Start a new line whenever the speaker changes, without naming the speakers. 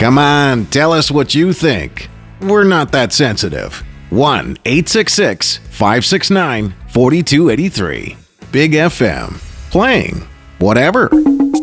Come on, tell us what you think. We're not that sensitive. 1-866-569-4283. Big FM. Playing whatever.